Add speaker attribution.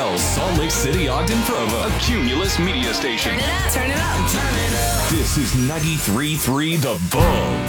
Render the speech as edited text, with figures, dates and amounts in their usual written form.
Speaker 1: Radio. Salt Lake City, Ogden, Provo. A Cumulus media station.
Speaker 2: Turn it up. Turn it up.
Speaker 1: This is 93.3 The Bug.